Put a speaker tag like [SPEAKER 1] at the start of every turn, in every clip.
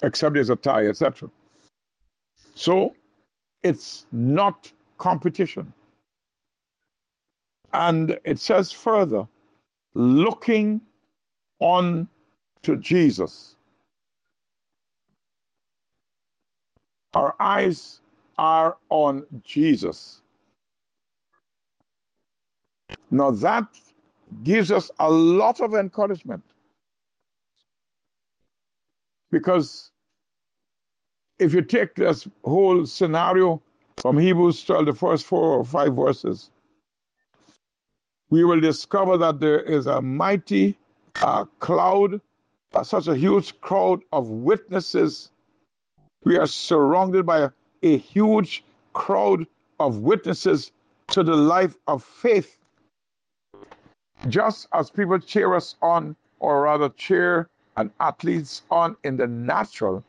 [SPEAKER 1] except there's a tie, etc. So it's not competition. And it says further, looking on to Jesus. Our eyes are on Jesus. Now that gives us a lot of encouragement, because if you take this whole scenario from Hebrews 12, the first 4 or 5 verses, we will discover that there is a mighty cloud, such a huge crowd of witnesses. We are surrounded by a huge crowd of witnesses to the life of faith. Just as people cheer us on, or rather cheer an athletes on in the natural,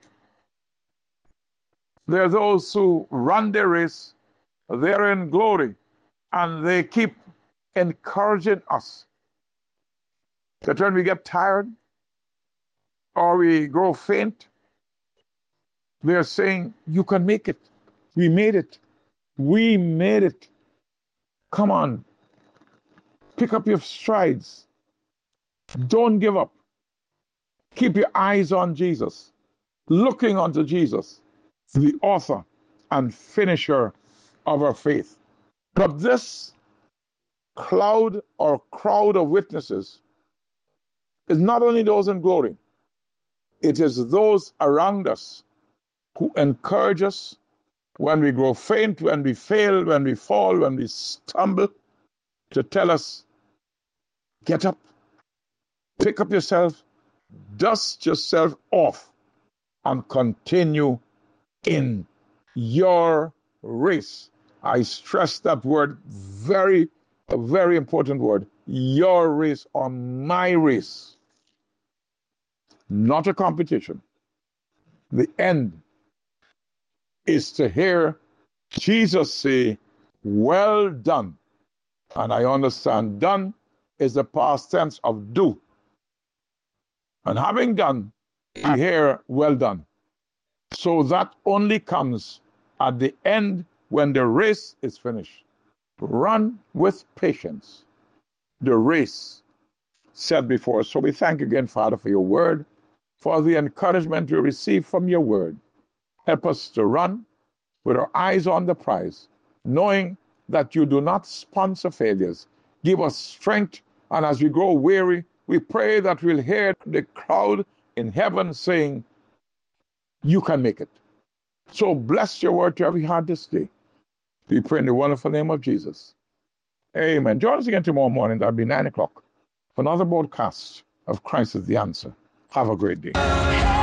[SPEAKER 1] there are those who run their race, they're in glory, and they keep encouraging us that when we get tired or we grow faint, they're saying, you can make it. We made it. We made it. Come on. Pick up your strides. Don't give up. Keep your eyes on Jesus, looking unto Jesus, the author and finisher of our faith. But this cloud or crowd of witnesses is not only those in glory, it is those around us who encourage us when we grow faint, when we fail, when we fall, when we stumble, to tell us, get up, pick up yourself, dust yourself off, and continue in your race. I stress that word, a very important word. Your race, or my race. Not a competition. The end is to hear Jesus say, well done. And I understand done is the past tense of do. And having done, we hear well done. So that only comes at the end, when the race is finished. Run with patience the race set before us. So we thank you again, Father, for your word, for the encouragement we receive from your word. Help us to run with our eyes on the prize, knowing that you do not sponsor failures. Give us strength, and as we grow weary, we pray that we'll hear the crowd in heaven saying, you can make it. So bless your word to every heart this day. We pray in the wonderful name of Jesus. Amen. Join us again tomorrow morning. That'll be 9 o'clock for another broadcast of Christ is the Answer. Have a great day.